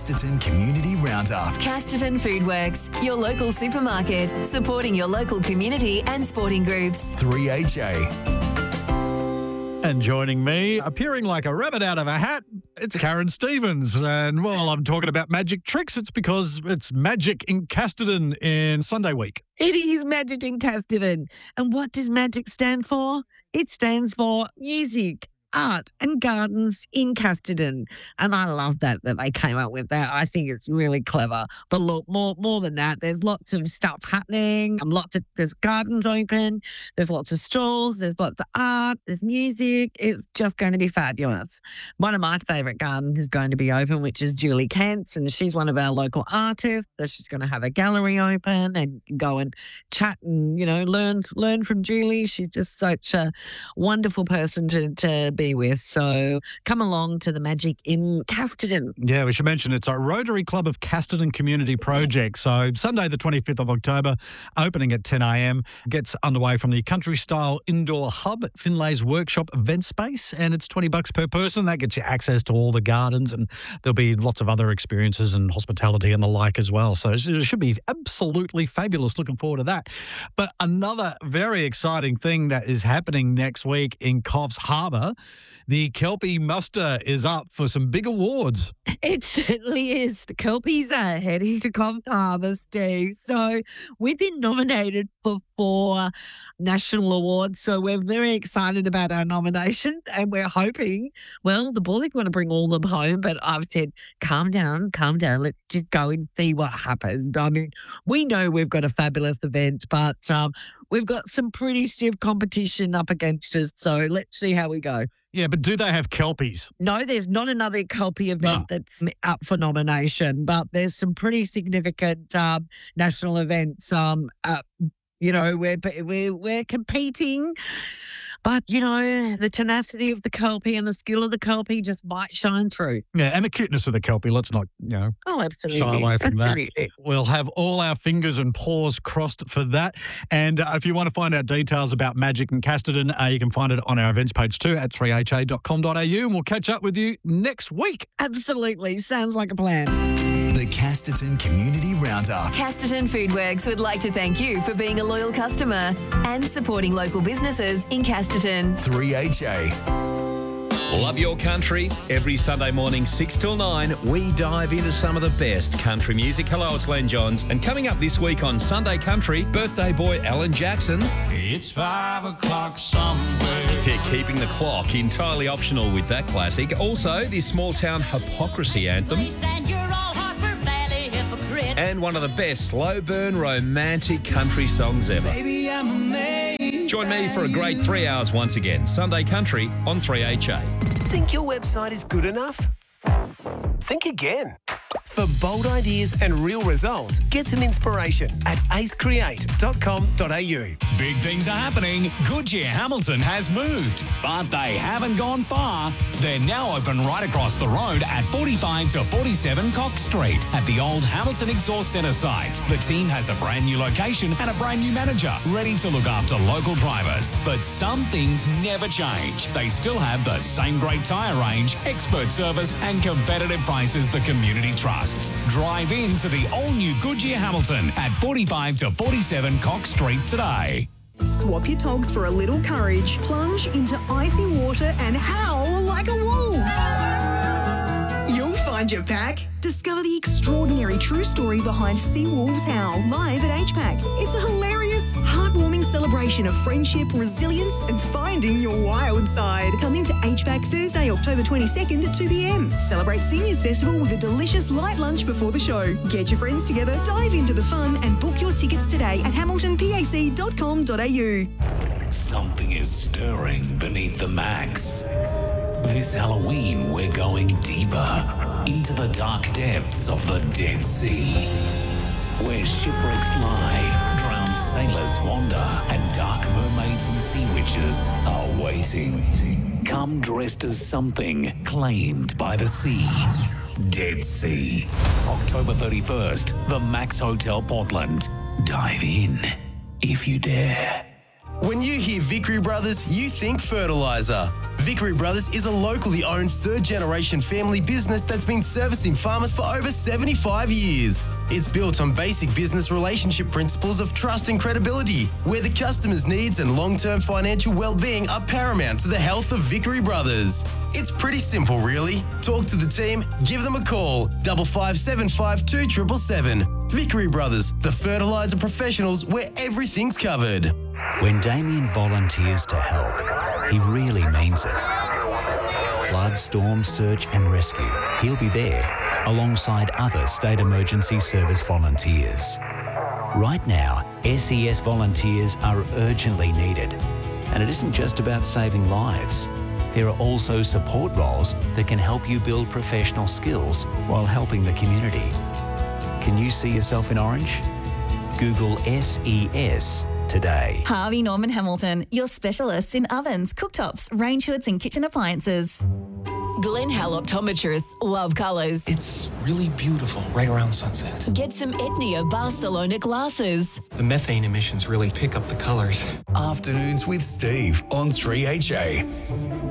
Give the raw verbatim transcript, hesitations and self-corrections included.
Casterton Community Roundup. Casterton Foodworks, your local supermarket, supporting your local community and sporting groups. three H A. And joining me, appearing like a rabbit out of a hat, it's Karen Stevens. And while I'm talking about magic tricks, it's because it's Magic in Casterton in Sunday week. It is Magic in Casterton. And what does magic stand for? It stands for music, art and gardens in Casterton. And I love that, that they came up with that. I think it's really clever. But look, more more than that, there's lots of stuff happening. Um, lots of, there's gardens open. There's lots of stalls. There's lots of art. There's music. It's just going to be fabulous. One of my favourite gardens is going to be open, which is Julie Kent's. And she's one of our local artists. So she's going to have a gallery open and go and chat and, you know, learn learn from Julie. She's just such a wonderful person to, to be with. So come along to the Magic in Casterton. Yeah, we should mention it's a Rotary Club of Casterton Community Project. So Sunday the twenty-fifth of October, opening at ten a.m, gets underway from the Country Style Indoor Hub at Finlay's Workshop event space, and it's twenty bucks per person. That gets you access to all the gardens, and there'll be lots of other experiences and hospitality and the like as well. So it should be absolutely fabulous. Looking forward to that. But another very exciting thing that is happening next week in Coffs Harbour, the Kelpie Muster is up for some big awards. It certainly is. The Kelpies are heading to Coffs Harbour, Steve. So we've been nominated for four national awards. So we're very excited about our nominations, and we're hoping, well, the boys want to bring all of them home, but I've said, calm down, calm down. Let's just go and see what happens. I mean, we know we've got a fabulous event, but um, we've got some pretty stiff competition up against us. So let's see how we go. Yeah, but do they have Kelpies? No, there's not another Kelpie event No. that's up for nomination, but there's some pretty significant um, national events. Um, uh, you know, we're we're we're competing, but you know, the tenacity of the Kelpie and the skill of the Kelpie just might shine through. Yeah, and the cuteness of the Kelpie. Let's not, you know, Oh, absolutely. shy away from that. Absolutely. We'll have all our fingers and paws crossed for that. And uh, if you want to find out details about Magic in Casterton, uh, you can find it on our events page too at three h a dot com dot a u, and we'll catch up with you next week. Absolutely. Sounds like a plan. The Casterton Community Roundup. Casterton Foodworks would like to thank you for being a loyal customer and supporting local businesses in Casterton. three H A. Love your country. Every Sunday morning, six till nine, we dive into some of the best country music. Hello, it's Len Johns. And coming up this week on Sunday Country, birthday boy Alan Jackson. It's five o'clock somewhere. Yeah, keeping the clock, entirely optional with that classic. Also, the small town hypocrisy anthem. And one of the best slow burn romantic country songs ever. Baby, I'm amazed. Join me for a great three hours once again. Sunday Country on three H A. Think your website is good enough? Think again. For bold ideas and real results, get some inspiration at ace create dot com dot a u. Big things are happening. Goodyear Hamilton has moved, but they haven't gone far. They're now open right across the road at forty-five to forty-seven Cox Street at the old Hamilton Exhaust Centre site. The team has a brand new location and a brand new manager ready to look after local drivers. But some things never change. They still have the same great tyre range, expert service and competitive prices the community trusts. Drive in to the all-new Goodyear Hamilton at forty-five to forty-seven Cox Street today. Swap your togs for a little courage, plunge into icy water and howl like a wolf. You'll find your pack. Discover the extraordinary true story behind Sea Wolves Howl live at H PAC. It's a hilarious, heartwarming celebration of friendship, resilience and finding your wild side. Coming to H PAC Thursday, October twenty-second at two p.m. Celebrate Seniors Festival with a delicious light lunch before the show. Get your friends together, dive into the fun and book your tickets today at hamilton pac dot com dot a u. Something is stirring beneath the Max. This Halloween, we're going deeper into the dark depths of the Dead Sea, where shipwrecks lie, drowned sailors wander, and dark mermaids and sea witches are waiting. Come dressed as something claimed by the sea. Dead Sea. October thirty-first, the Max Hotel Portland. Dive in, if you dare. When you hear Vickery Brothers, you think fertiliser. Vickery Brothers is a locally owned third-generation family business that's been servicing farmers for over seventy-five years. It's built on basic business relationship principles of trust and credibility, where the customer's needs and long-term financial well-being are paramount to the health of Vickery Brothers. It's pretty simple, really. Talk to the team, give them a call, double five seven five two seven seven seven. Vickery Brothers, the fertiliser professionals where everything's covered. When Damien volunteers to help, he really means it. Flood, storm, search and rescue, he'll be there alongside other State Emergency Service volunteers. Right now, S E S volunteers are urgently needed, and it isn't just about saving lives. There are also support roles that can help you build professional skills while helping the community. Can you see yourself in orange? Google S E S today. Harvey Norman Hamilton, your specialists in ovens, cooktops, range hoods and kitchen appliances. Glen Hal Optometrists love colours. It's really beautiful right around sunset. Get some Etnia Barcelona glasses. The methane emissions really pick up the colours. Afternoons with Steve on three H A.